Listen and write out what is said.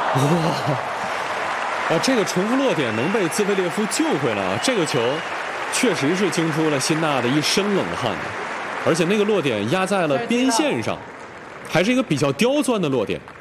哇！啊，这个重复落点能被兹维列夫救回来啊！这个球确实是惊出了辛纳的一身冷汗，而且那个落点压在了边线上，还是一个比较刁钻的落点。